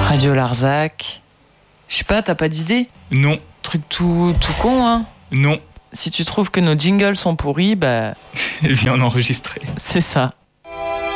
Radio Larzac. Je sais pas, t'as pas d'idée? Non. Truc tout con, hein? Non. Si tu trouves que nos jingles sont pourris, bah... Viens en enregistrer. c'est ça.